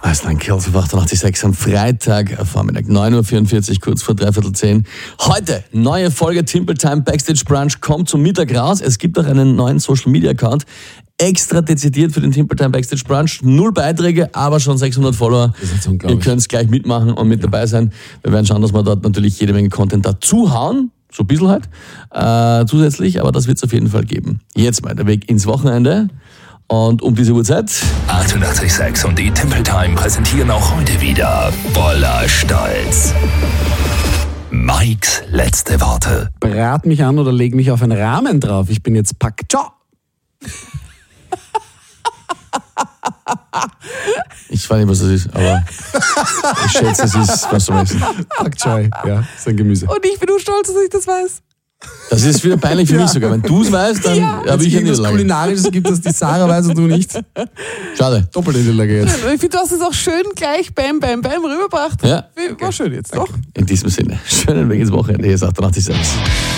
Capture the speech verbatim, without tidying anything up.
Weißlein Kills auf achtundachtzig Komma sechs am Freitag, Vormittag neun Uhr vierundvierzig, kurz vor dreiviertel zehn. Heute neue Folge Timple Time Backstage Brunch kommt zum Mittag raus. Es gibt auch einen neuen Social Media Account, extra dezidiert für den Timple Time Backstage Brunch. Null Beiträge, aber schon sechshundert Follower. Das ist unglaublich. Ihr könnt gleich mitmachen und mit ja. dabei sein. Wir werden schauen, dass wir dort natürlich jede Menge Content dazu hauen. So ein bisschen halt, äh, zusätzlich, aber das wird es auf jeden Fall geben. Jetzt mal der Weg ins Wochenende. Und um diese Uhrzeit achtundachtzig Komma sechs und die Timple Time präsentieren auch heute wieder voller Stolz Mikes letzte Worte. Brat mich an oder leg mich auf einen Rahmen drauf. Ich bin jetzt Pak Choi. Ich weiß nicht, was das ist, aber ich schätze, es ist was zum Essen. Pak Choi, ja, ist ein Gemüse. Und ich bin nur stolz, dass ich das weiß. Das ist wieder peinlich für Ja. mich sogar. Wenn du es weißt, dann Ja. habe ich ja Jetzt Niederlage. Kulinarisches gibt es, die Sarah weiß und du nicht. Schade. Doppelte Niederlage jetzt. Ich finde, du hast es auch schön gleich bam, bam, bam rübergebracht. Ja. War schön jetzt, doch? In diesem Sinne, schönen Weg ins Wochenende. Hier ist achtundachtzig Komma sechs.